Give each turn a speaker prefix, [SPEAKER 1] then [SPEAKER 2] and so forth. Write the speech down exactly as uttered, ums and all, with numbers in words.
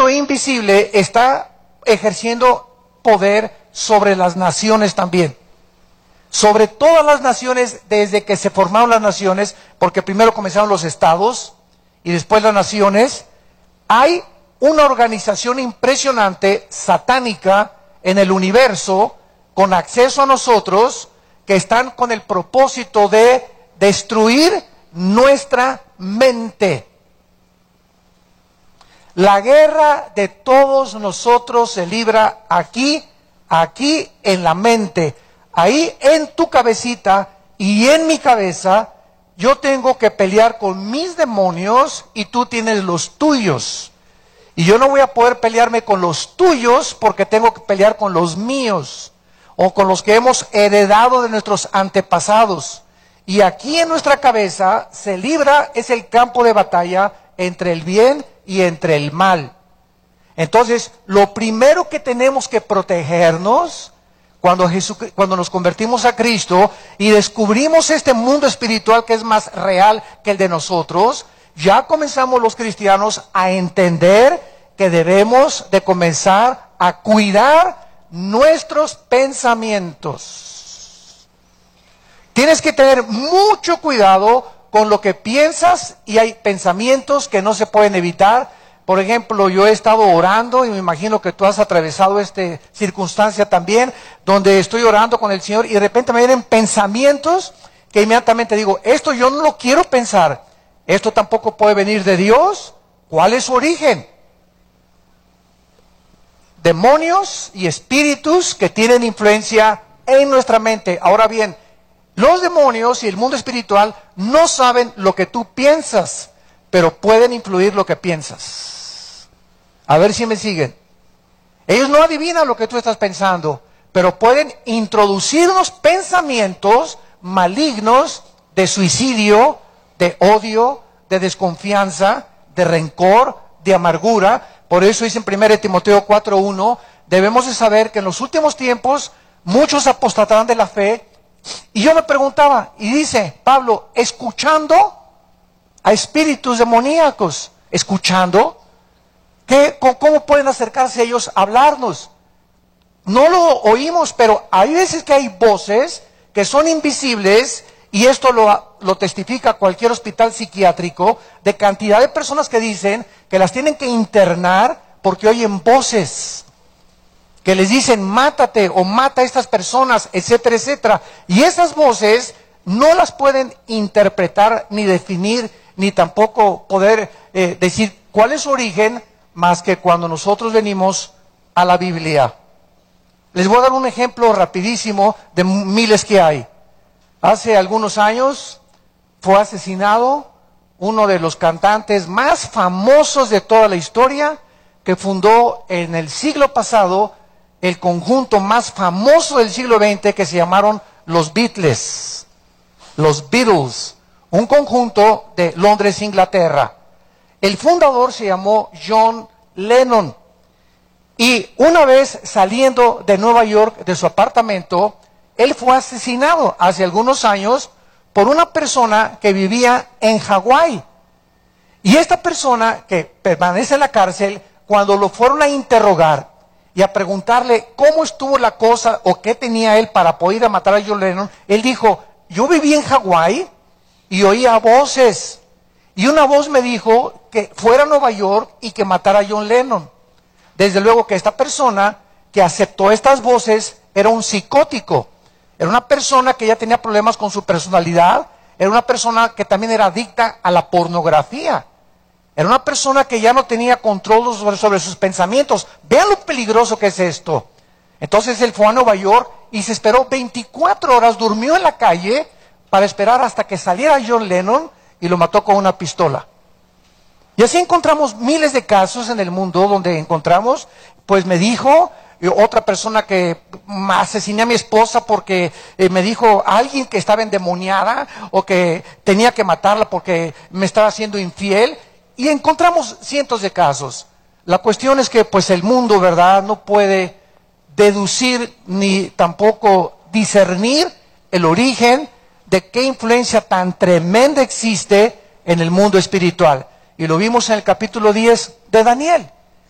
[SPEAKER 1] mundo invisible está ejerciendo poder sobre las naciones también. Sobre todas las naciones, desde que se formaron las naciones, porque primero comenzaron los estados y después las naciones, hay una organización impresionante, satánica, en el universo, con acceso a nosotros, que están con el propósito de destruir nuestra mente. La guerra de todos nosotros se libra aquí, aquí en la mente. Ahí en tu cabecita y en mi cabeza, yo tengo que pelear con mis demonios y tú tienes los tuyos. Y yo no voy a poder pelearme con los tuyos porque tengo que pelear con los míos o con los que hemos heredado de nuestros antepasados. Y aquí en nuestra cabeza se libra, es el campo de batalla entre el bien y entre el mal. Entonces, lo primero que tenemos que protegernos cuando, Jesús, cuando nos convertimos a Cristo y descubrimos este mundo espiritual que es más real que el de nosotros, ya comenzamos los cristianos a entender que debemos de comenzar a cuidar nuestros pensamientos. Tienes que tener mucho cuidado con lo que piensas y hay pensamientos que no se pueden evitar. Por ejemplo, yo he estado orando y me imagino que tú has atravesado esta circunstancia también, donde estoy orando con el Señor y de repente me vienen pensamientos que inmediatamente digo, esto yo no lo quiero pensar, esto tampoco puede venir de Dios. ¿Cuál es su origen? Demonios y espíritus que tienen influencia en nuestra mente. Ahora bien, los demonios y el mundo espiritual no saben lo que tú piensas, pero pueden influir lo que piensas. A ver si me siguen. Ellos no adivinan lo que tú estás pensando, pero pueden introducirnos pensamientos malignos de suicidio, de odio, de desconfianza, de rencor, de amargura. Por eso dice en primera Timoteo cuatro uno, debemos de saber que en los últimos tiempos muchos apostatarán de la fe. Y yo me preguntaba, y dice Pablo, escuchando a espíritus demoníacos, escuchando, ¿qué, ¿cómo pueden acercarse ellos a hablarnos? No lo oímos, pero hay veces que hay voces que son invisibles, y esto lo, lo testifica cualquier hospital psiquiátrico, de cantidad de personas que dicen que las tienen que internar porque oyen voces que les dicen mátate o mata a estas personas, etcétera, etcétera. Y esas voces no las pueden interpretar ni definir, ni tampoco poder eh, decir cuál es su origen, más que cuando nosotros venimos a la Biblia. Les voy a dar un ejemplo rapidísimo de miles que hay. Hace algunos años fue asesinado uno de los cantantes más famosos de toda la historia, que fundó en el siglo pasado el conjunto más famoso del siglo veinte, que se llamaron los Beatles, los Beatles, un conjunto de Londres, Inglaterra. El fundador se llamó John Lennon, y una vez saliendo de Nueva York, de su apartamento, él fue asesinado hace algunos años por una persona que vivía en Hawái. Y esta persona que permanece en la cárcel, cuando lo fueron a interrogar y a preguntarle cómo estuvo la cosa o qué tenía él para poder matar a John Lennon, él dijo, yo viví en Hawái y oía voces. Y una voz me dijo que fuera a Nueva York y que matara a John Lennon. Desde luego que esta persona que aceptó estas voces era un psicótico. Era una persona que ya tenía problemas con su personalidad. Era una persona que también era adicta a la pornografía. Era una persona que ya no tenía control sobre, sobre sus pensamientos. Vean lo peligroso que es esto. Entonces él fue a Nueva York y se esperó veinticuatro horas, durmió en la calle para esperar hasta que saliera John Lennon y lo mató con una pistola. Y así encontramos miles de casos en el mundo donde encontramos, pues me dijo otra persona que asesiné a mi esposa porque eh, me dijo alguien que estaba endemoniada o que tenía que matarla porque me estaba haciendo infiel. Y encontramos cientos de casos. La cuestión es que pues el mundo, ¿verdad?, no puede deducir ni tampoco discernir el origen de qué influencia tan tremenda existe en el mundo espiritual. Y lo vimos en el capítulo diez de Daniel.